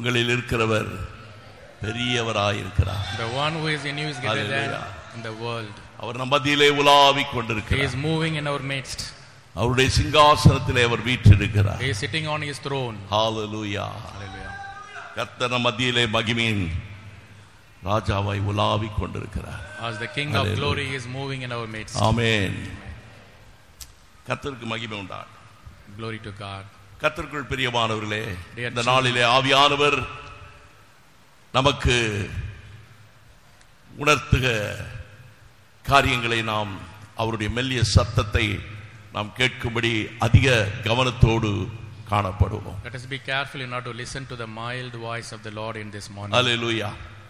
உங்களில் இருக்கிறவர் பெரியவராயிருக்கிறார். The one who is in you is greater than in the world. அவர் நம் மத்தியிலே உலாவிக் கொண்டிருக்கிறார். He is moving in our midst. அவருடைய சிங்காசனத்திலே அவர் வீற்றிருக்கிறார். He is sitting on his throne. Hallelujah. Hallelujah. கர்த்தர் நம் மத்தியிலே மகிமையின் ராஜாவாய் உலாவிக் கொண்டிருக்கிறார். As the King of glory is moving in our midst. ஆமென். கர்த்தருக்கு மகிமை உண்டாகட்டும். Glory to God. கர்த்தருக்குள் பிரியமானவர்களே, இந்த நாளிலே ஆவியானவர் நமக்கு உணர்த்துக காரியங்களை நாம் அவருடைய மெல்லிய சத்தத்தை நாம் கேட்கும்படி அதிக கவனத்தோடு காணப்படுவோம். Let us be careful in order to listen to the mild voice of the Lord in this morning. ஹalleluya.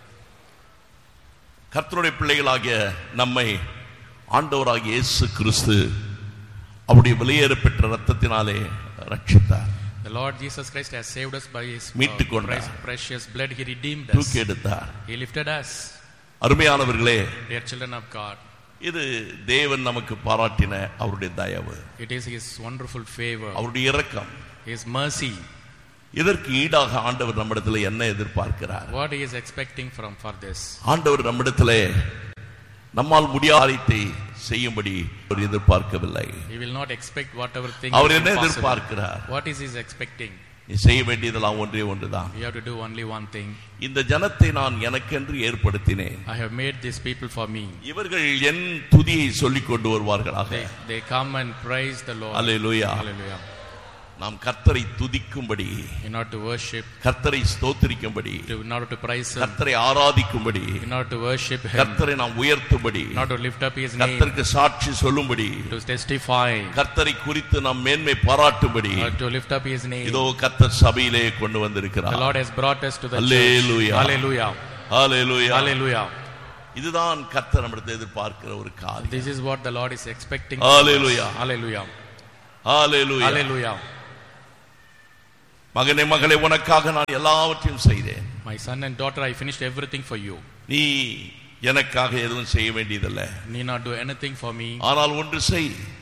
கர்த்தருடைய பிள்ளைகளாகிய நம்மை ஆண்டவராகிய இயேசு கிறிஸ்து அவருடைய விலையேறப்பெற்ற இரத்தத்தினாலே ரட்சித்தார். The Lord Jesus Christ has saved us by his precious blood. He redeemed us. தூக்கி எடுத்தார். He lifted us. அருமையானவர்களே, dear children of God, இது தேவன் நமக்கு பாராட்டின அவருடைய தயவு. It is his wonderful favor. அவருடைய இரக்கம், his mercy. இதற்கு ஈடாக ஆண்டவர் நம்மிடத்தில் என்ன எதிர்பார்க்கிறார்? What he is expecting for this? ஆண்டவர் நம்மிடத்தில் நம்மால் முடியாததை செய்யும்படி அவர் எதிர்பார்க்கவில்லை. He will not expect whatever thing. அவர் என்ன எதிர்பார்க்கிறார்? What is he expecting? நீ செய்ய வேண்டியதெல்லாம் ஒன்றே ஒன்றுதான். You have to do only one thing. இந்த ஜனத்தை நான் எனக்கென்று ஏற்படுத்தினேன். I have made these people for me. இவர்கள் என் துதியை சொல்லிக் கொண்டு வருவார்களாக. They come and praise the Lord. Hallelujah. Hallelujah. நாம் கர்த்தரை துதிக்கும்படி, in order to worship, கர்த்தரை ஸ்தோத்திரிக்கும்படி, in order to praise him, கர்த்தரை ஆராதிக்கும்படி, in order to worship him, கர்த்தரை நாம் உயர்த்தும்படி, in order to lift up his name, கர்த்தருக்கு சாட்சி சொல்லும்படி, to testify, கர்த்தரை குறித்து நாம் மேன்மை பாராட்டும்படி, to lift up his name. இதோ கர்த்தர் சபையிலே கொண்டு வந்திருக்கிறார். The Lord has brought us to the Hallelujah. church. Hallelujah. Hallelujah. Hallelujah. இதுதான் கர்த்தர் நம்மிடத்தில் எதிர்பார்க்கிற ஒரு காரியம். This is what the Lord is expecting. Hallelujah. Hallelujah. Hallelujah. Hallelujah. மகனே மகளே, உனக்காக நான் எல்லாவற்றையும் செய்தேன். My son and daughter, I finished everything for you. நீ எனக்காக எதுவும் செய்ய வேண்டியதில்லை. Need not do anything for me. ஆனால் ஒன்று செய்.